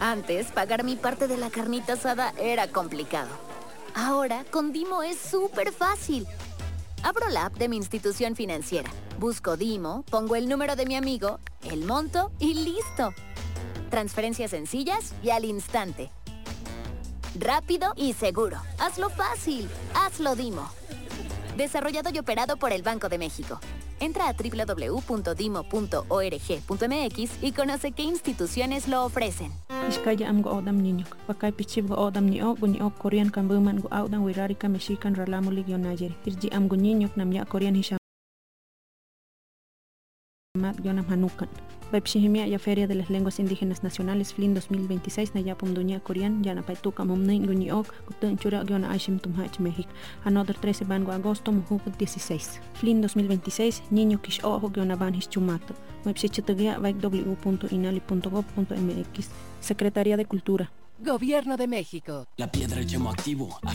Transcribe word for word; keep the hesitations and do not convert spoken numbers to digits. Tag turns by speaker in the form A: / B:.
A: Antes, pagar mi parte de la carnita asada era complicado. Ahora, con Dimo es súper fácil. Abro la app de mi institución financiera, busco Dimo, pongo el número de mi amigo, el monto y ¡listo! Transferencias sencillas y al instante. Rápido y seguro. Hazlo fácil. Hazlo Dimo. Desarrollado y operado por el Banco de México. Entra a doble u doble u doble u punto dimo punto org punto m x y conoce qué instituciones lo ofrecen.
B: Iskaya am go odam niño. Pakai pichib go odam ni o buni o Korean kan buman go audan wirarika mexican ralamu ligionajeri. Irji am go niño nam ya Korean hisham. Mat Yonam Hanukan. Bepshihimia ya Feria de las Lenguas Indígenas Nacionales Flin dos mil veintiséis na yapum dunia Korean yana paituka mumnin guniok gutun chura giona Ashim Tumhach México. Another trece bango agosto mujuk dieciséis. Flin dos mil veintiséis niño kish ojo giona ban hischumato. Website baik w w w punto inali punto gov punto m x. Secretaría de Cultura.
C: Gobierno de México.
D: La piedra yemo activo.